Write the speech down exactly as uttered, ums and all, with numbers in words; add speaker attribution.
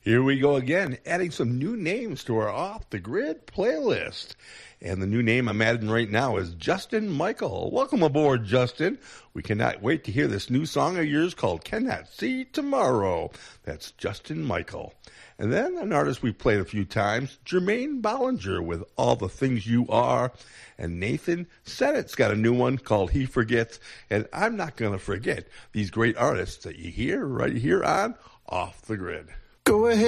Speaker 1: Here we go again, adding some new names to our Off the Grid playlist. And the new name I'm adding right now is Justin Michael. Welcome aboard, Justin. We cannot wait to hear this new song of yours called Cannot See Tomorrow. That's Justin Michael. And then an artist we've played a few times, Jermaine Bollinger with All the Things You Are. And Nathan Sennett's got a new one called He Forgets. And I'm not going to forget these great artists that you hear right here on Off the Grid.
Speaker 2: Go ahead.